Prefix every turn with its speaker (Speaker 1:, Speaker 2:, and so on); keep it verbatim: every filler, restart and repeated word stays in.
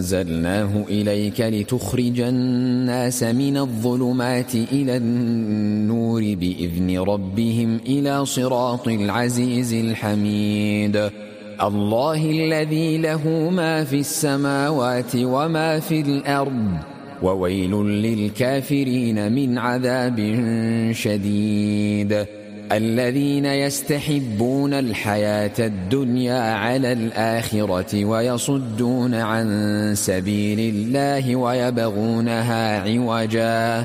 Speaker 1: أنزلناه إليك لتخرج الناس من الظلمات إلى النور بإذن ربهم إلى صراط العزيز الحميد الله الذي له ما في السماوات وما في الأرض وويل للكافرين من عذاب شديد الذين يستحبون الحياة الدنيا على الآخرة ويصدون عن سبيل الله ويبغونها عوجا